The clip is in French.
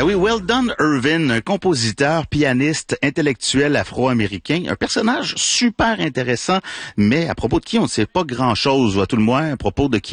oui, Weldon Irvin, un compositeur, pianiste, intellectuel afro-américain, un personnage super intéressant, mais à propos de qui on ne sait pas grand-chose, ou à tout le moins à propos de qui